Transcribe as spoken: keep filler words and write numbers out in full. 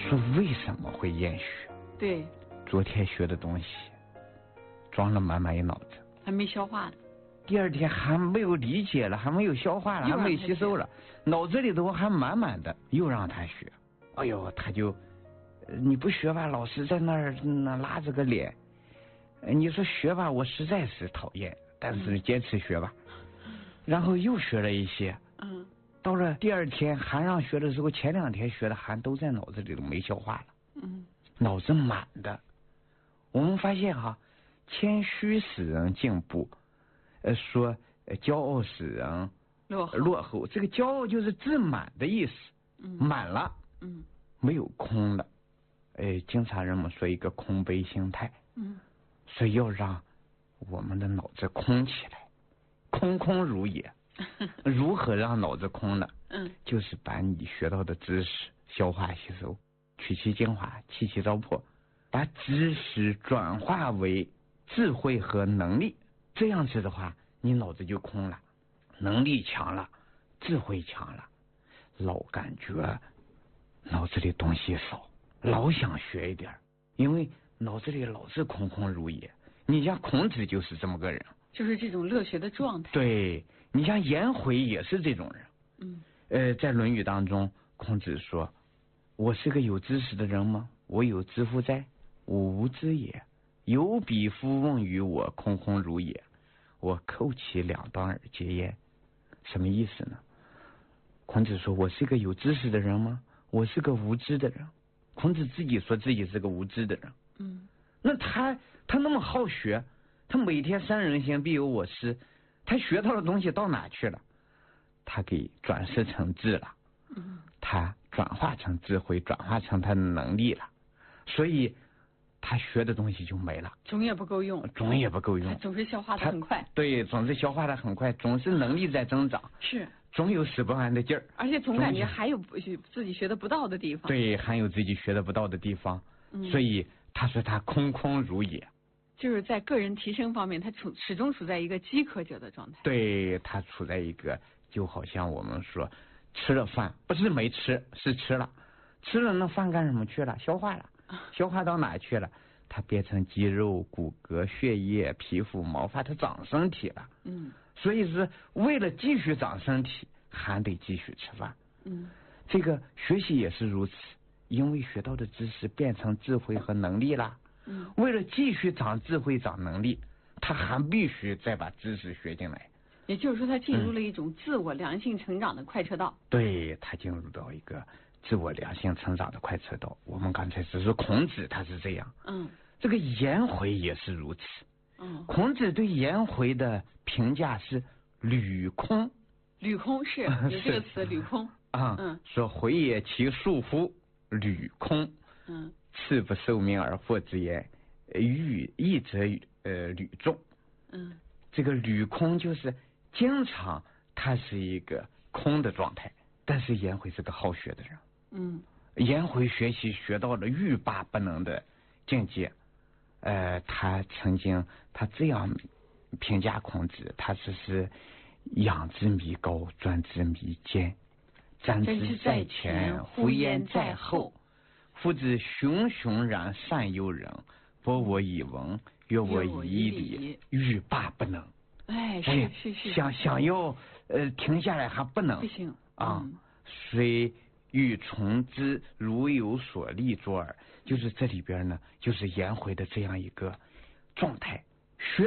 说为什么会厌学？ 对， 昨天学的东西装了满满一脑子， 还没消化呢。 第二天还没有理解了，还没有消化了，还没有吸收了，脑子里头还满满的，又让他学。哎呦，他就你不学吧，老师在那儿那拉着个脸。你说学吧，我实在是讨厌，但是坚持学吧。然后又学了一些， 嗯， 到了第二天还让学的时候，前两天学的还都在脑子里头没消化了， 嗯， 脑子满的。我们发现哈，谦虚使人进步，呃，说呃骄傲使人落后。 落后，这个骄傲就是自满的意思， 嗯， 满了， 嗯， 没有空了。呃，经常人们说一个空杯心态， 嗯， 所以要让我们的脑子空起来，空空如也。如何让脑子空呢？ 嗯， 就是把你学到的知识消化吸收，取其精华，去其糟粕，把知识转化为智慧和能力。这样子的话，你脑子就空了，能力强了，智慧强了，老感觉脑子里东西少，老想学一点，因为脑子里老是空空如也。你像孔子就是这么个人， 就是这种乐学的状态。 对，你像颜回也是这种人。 嗯， 呃，在《论语》当中，孔子说：“我是个有知识的人吗？我有知乎哉？我无知也。有彼夫问于我，空空如也。我叩其两端而皆焉。”什么意思呢？孔子说：“我是个有知识的人吗？我是个无知的人。”孔子自己说自己是个无知的人。 嗯， 那他他那么好学，他每天三人行必有我师，他学到的东西到哪去了？他给转世成智了， 嗯， 他转化成智慧，转化成他的能力了，所以他学的东西就没了， 总也不够用， 总也不够用， 他总是消化的很快。 对，总是消化的很快，总是能力在增长， 是， 总有使不完的劲儿， 而且总感觉还有不自己学的不到的地方。 对，还有自己学的不到的地方，嗯、所以他说他空空如也。 就是在个人提升方面，他处始终处在一个饥渴者的状态。 对，他处在一个就好像我们说吃了饭，不是没吃，是吃了，吃了那饭干什么去了？消化了，消化到哪去了？它变成肌肉、骨骼、血液、皮肤、毛发，它长身体了。 嗯， 所以是为了继续长身体，还得继续吃饭。 嗯， 这个学习也是如此，因为学到的知识变成智慧和能力啦。 嗯， 为了继续长智慧、长能力，他还必须再把知识学进来。 也就是说，他进入了一种自我良性成长的快车道。 嗯、对，他进入到一个自我良性成长的快车道。我们刚才只是孔子他是这样， 嗯， 这个颜回也是如此。 嗯， 孔子对颜回的评价是履空。 履空是有这个词，履空啊， 嗯， 说回也其束乎，履空。 嗯。 次不受命而获之焉，欲义则呃履众。 嗯， 这个履空就是经常他是一个空的状态，但是颜回是个好学的人。 嗯， 颜回学习学到了欲罢不能的境界。呃，他曾经他这样评价孔子，他只是仰之弥高，钻之弥坚，瞻之在前，呼焉在后。夫子熊熊然善诱人，博我以文，约我以礼，欲罢不能。 哎，是是是， 想想要呃停下来还不能， 不行啊。 嗯、 虽欲从之，如有所立卓耳。就是这里边呢，就是颜回的这样一个状态。学